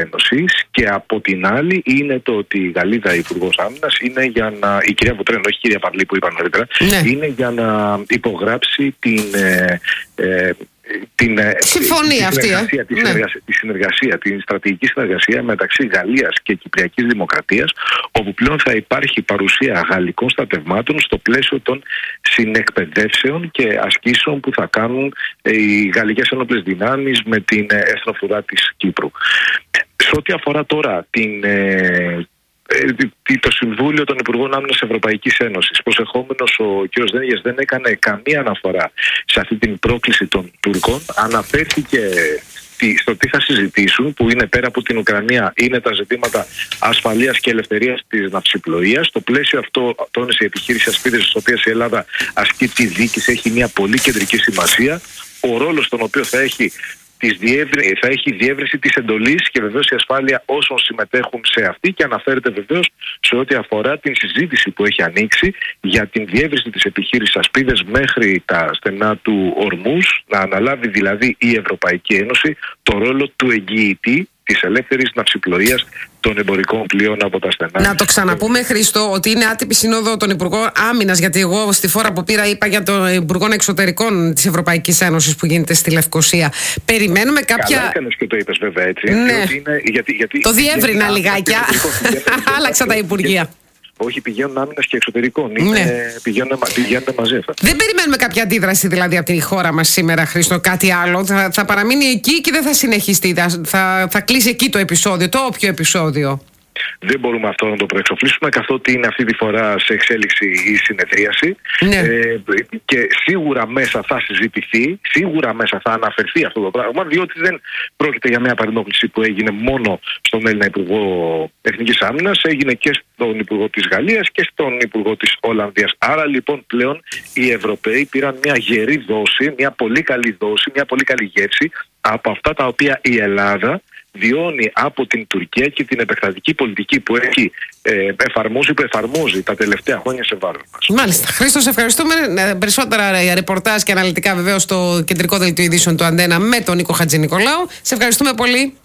Ένωσης, και από την άλλη είναι το ότι η Γαλλίδα Υπουργός Άμυνας είναι για να, η κυρία Βοτρέν, όχι η κυρία Παρλή που είπα νωρίτερα, είναι για να υπογράψει συμφωνία την στρατηγική συνεργασία μεταξύ Γαλλίας και Κυπριακής Δημοκρατίας, όπου πλέον θα υπάρχει παρουσία γαλλικών στρατευμάτων στο πλαίσιο των συνεκπαιδεύσεων και ασκήσεων που θα κάνουν οι γαλλικές ένοπλες δυνάμεις με την εθνοφρουρά της Κύπρου. Σε ό,τι αφορά τώρα το Συμβούλιο των Υπουργών Άμυνας Ευρωπαϊκής Ένωσης, προσεχόμενος ο κ. Δένδιας δεν έκανε καμία αναφορά σε αυτή την πρόκληση των Τούρκων. Αναφέρθηκε στο τι θα συζητήσουν, που είναι πέρα από την Ουκρανία, είναι τα ζητήματα ασφαλείας και ελευθερίας της ναυσιπλοείας. Στο πλαίσιο αυτό τόνισε η επιχείρηση Ασπίδες, στις οποίες η Ελλάδα ασκεί τη δίκηση, έχει μια πολύ κεντρική σημασία. Ο ρόλος τον οποίο θα έχει διεύρυνση της εντολής και βεβαίως η ασφάλεια όσων συμμετέχουν σε αυτή, και αναφέρεται βεβαίως σε ό,τι αφορά την συζήτηση που έχει ανοίξει για την διεύρυνση της επιχείρησης Ασπίδες μέχρι τα στενά του Ορμούς, να αναλάβει δηλαδή η Ευρωπαϊκή Ένωση το ρόλο του εγγυητή της ελεύθερης ναυσιπλοείας των εμπορικών πλοίων από τα στενά. Να το ξαναπούμε, Χρήστο, ότι είναι άτυπη σύνοδο των Υπουργών Άμυνας, γιατί εγώ στη φορά που πήρα είπα για τον Υπουργών Εξωτερικών της Ευρωπαϊκής Ένωσης που γίνεται στη Λευκοσία. Περιμένουμε κάποια. Καλά έκανες και το είπες, βέβαια, έτσι. Ναι. Γιατί το διεύρυνα λιγάκι. Άλλαξα τα Υπουργεία. Όχι, πηγαίνουν άμυνας και εξωτερικών. Πηγαίνουν μαζί αυτά. Δεν περιμένουμε κάποια αντίδραση δηλαδή από τη χώρα μας σήμερα, Χρήστο, κάτι άλλο. Θα παραμείνει εκεί και δεν θα συνεχιστεί. Θα κλείσει εκεί το επεισόδιο, το όποιο επεισόδιο. Δεν μπορούμε αυτό να το προεξοφλήσουμε, καθότι είναι αυτή τη φορά σε εξέλιξη η συνεδρίαση. Ναι. Και σίγουρα μέσα θα συζητηθεί, σίγουρα μέσα θα αναφερθεί αυτό το πράγμα, διότι δεν πρόκειται για μια παρενόχληση που έγινε μόνο στον Έλληνα Υπουργό Εθνικής Άμυνας, έγινε και στον Υπουργό της Γαλλίας και στον Υπουργό της Ολλανδίας. Άρα λοιπόν πλέον οι Ευρωπαίοι πήραν μια γερή δόση, μια πολύ καλή δόση, μια πολύ καλή γεύση από αυτά τα οποία η Ελλάδα βιώνει από την Τουρκία και την επεκτατική πολιτική που έχει εφαρμόζει τα τελευταία χρόνια σε βάρος μας. Μάλιστα. Χρήστο, σε ευχαριστούμε. Περισσότερα ρεπορτάζ και αναλυτικά βεβαίως στο κεντρικό δελτίο ειδήσεων του Αντένα με τον Νίκο Χατζηνικολάου. Σε ευχαριστούμε πολύ.